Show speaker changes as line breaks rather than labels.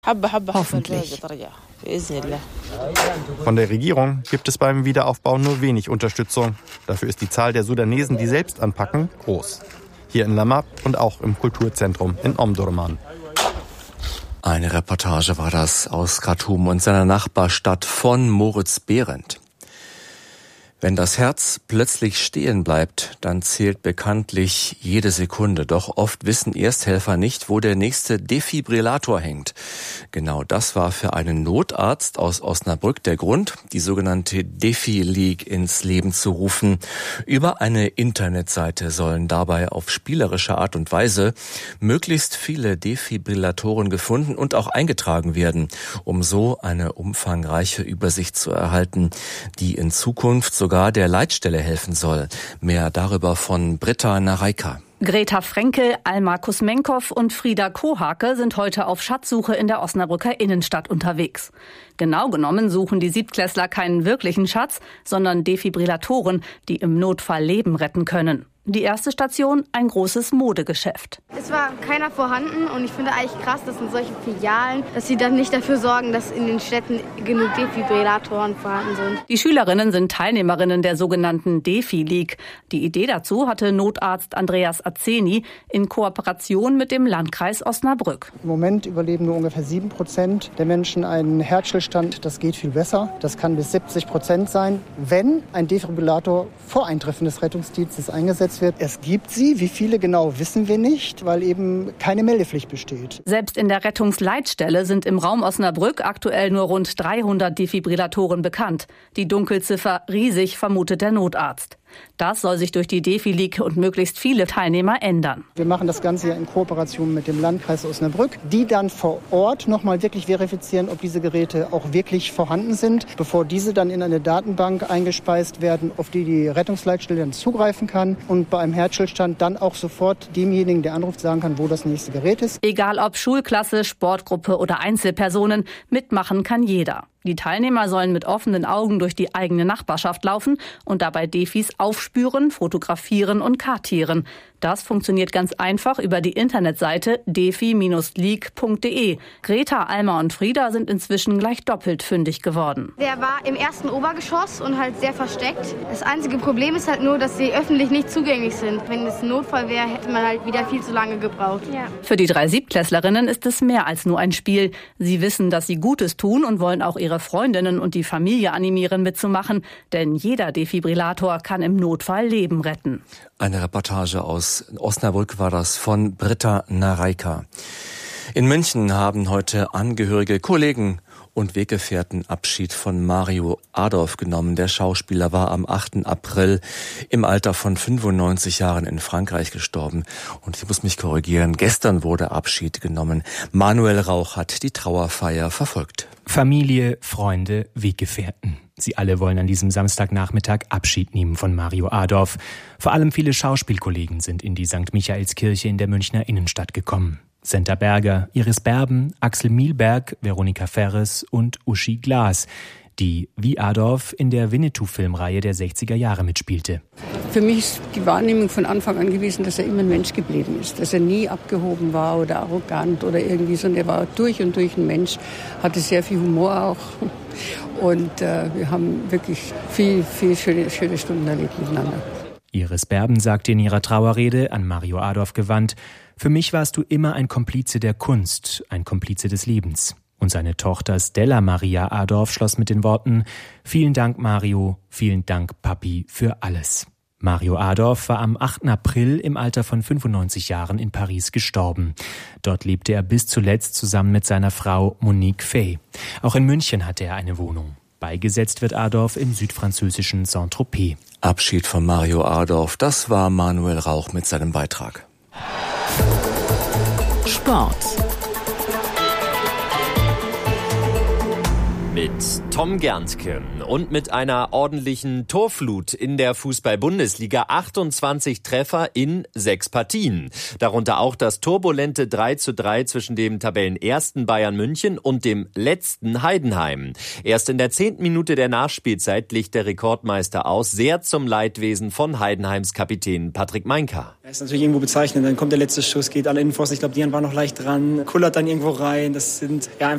Hoffentlich.
Von der Regierung gibt es beim Wiederaufbau nur wenig Unterstützung. Dafür ist die Zahl der Sudanesen, die selbst anpacken, groß. Hier in Lamab und auch im Kulturzentrum in Omdurman.
Eine Reportage war das aus Khartoum und seiner Nachbarstadt von Moritz Behrendt. Wenn das Herz plötzlich stehen bleibt, dann zählt bekanntlich jede Sekunde. Doch oft wissen Ersthelfer nicht, wo der nächste Defibrillator hängt. Genau das war für einen Notarzt aus Osnabrück der Grund, die sogenannte Defi League ins Leben zu rufen. Über eine Internetseite sollen dabei auf spielerische Art und Weise möglichst viele Defibrillatoren gefunden und auch eingetragen werden, um so eine umfangreiche Übersicht zu erhalten, die in Zukunft sogar der Leitstelle helfen soll. Mehr darüber von Britta Nareika.
Greta Frenkel, Alma Kusmenkow und Frieda Kohake sind heute auf Schatzsuche in der Osnabrücker Innenstadt unterwegs. Genau genommen suchen die Siebtklässler keinen wirklichen Schatz, sondern Defibrillatoren, die im Notfall Leben retten können. Die erste Station, ein großes Modegeschäft.
Es war keiner vorhanden und ich finde eigentlich krass, dass in solchen Filialen, dass sie dann nicht dafür sorgen, dass in den Städten genug Defibrillatoren vorhanden sind.
Die Schülerinnen sind Teilnehmerinnen der sogenannten Defi League. Die Idee dazu hatte Notarzt Andreas Azeni in Kooperation mit dem Landkreis Osnabrück.
Im Moment überleben nur ungefähr 7% der Menschen einen Herzstillstand. Das geht viel besser. Das kann bis 70% sein, wenn ein Defibrillator vor Eintreffen des Rettungsdienstes eingesetzt wird. Es gibt sie, wie viele genau wissen wir nicht, weil eben keine Meldepflicht besteht.
Selbst in der Rettungsleitstelle sind im Raum Osnabrück aktuell nur rund 300 Defibrillatoren bekannt. Die Dunkelziffer riesig, vermutet der Notarzt. Das soll sich durch die Defi League und möglichst viele Teilnehmer ändern.
Wir machen das Ganze ja in Kooperation mit dem Landkreis Osnabrück, die dann vor Ort nochmal wirklich verifizieren, ob diese Geräte auch wirklich vorhanden sind, bevor diese dann in eine Datenbank eingespeist werden, auf die die Rettungsleitstelle dann zugreifen kann und bei einem Herzstillstand dann auch sofort demjenigen, der anruft, sagen kann, wo das nächste Gerät ist.
Egal ob Schulklasse, Sportgruppe oder Einzelpersonen, mitmachen kann jeder. Die Teilnehmer sollen mit offenen Augen durch die eigene Nachbarschaft laufen und dabei Defis aufspüren, fotografieren und kartieren. Das funktioniert ganz einfach über die Internetseite defi-league.de. Greta, Alma und Frieda sind inzwischen gleich doppelt fündig geworden.
Der war im ersten Obergeschoss und halt sehr versteckt. Das einzige Problem ist halt nur, dass sie öffentlich nicht zugänglich sind. Wenn es ein Notfall wäre, hätte man halt wieder viel zu lange gebraucht. Ja.
Für die 3 Siebtklässlerinnen ist es mehr als nur ein Spiel. Sie wissen, dass sie Gutes tun und wollen auch ihre Freundinnen und die Familie animieren, mitzumachen. Denn jeder Defibrillator kann im Notfall Leben retten.
Eine Reportage aus Osnabrück war das von Britta Nareika. In München haben heute Angehörige, Kollegen und Weggefährten Abschied von Mario Adorf genommen. Der Schauspieler war am 8. April im Alter von 95 Jahren in Frankreich gestorben. Und ich muss mich korrigieren, gestern wurde Abschied genommen. Manuel Rauch hat die Trauerfeier verfolgt.
Familie, Freunde, Weggefährten. Sie alle wollen an diesem Samstagnachmittag Abschied nehmen von Mario Adorf. Vor allem viele Schauspielkollegen sind in die St. Michaelskirche in der Münchner Innenstadt gekommen. Senta Berger, Iris Berben, Axel Mielberg, Veronika Ferres und Uschi Glas, die wie Adorf in der Winnetou-Filmreihe der 60er Jahre mitspielte.
Für mich ist die Wahrnehmung von Anfang an gewesen, dass er immer ein Mensch geblieben ist. Dass er nie abgehoben war oder arrogant oder irgendwie, sondern er war durch und durch ein Mensch, hatte sehr viel Humor auch. Und wir haben wirklich viel schöne Stunden erlebt miteinander.
Iris Berben sagte in ihrer Trauerrede, an Mario Adorf gewandt: Für mich warst du immer ein Komplize der Kunst, ein Komplize des Lebens. Und seine Tochter Stella Maria Adorf schloss mit den Worten: Vielen Dank, Mario, vielen Dank, Papi, für alles. Mario Adorf war am 8. April im Alter von 95 Jahren in Paris gestorben. Dort lebte er bis zuletzt zusammen mit seiner Frau Monique Fay. Auch in München hatte er eine Wohnung. Beigesetzt wird Adorf im südfranzösischen Saint-Tropez.
Abschied von Mario Adorf, das war Manuel Rauch mit seinem Beitrag.
Sport. Mit Tom Gerntke und mit einer ordentlichen Torflut in der Fußball-Bundesliga. 28 Treffer in 6 Partien. Darunter auch das turbulente 3:3 zwischen dem Tabellenersten Bayern München und dem letzten Heidenheim. Erst in der 10. Minute der Nachspielzeit glich der Rekordmeister aus, sehr zum Leidwesen von Heidenheims Kapitän Patrick Meinka.
Das ist natürlich irgendwo bezeichnend. Dann kommt der letzte Schuss, geht alle Innenpfosten. Ich glaube, Dian war noch leicht dran, kullert dann irgendwo rein. Das sind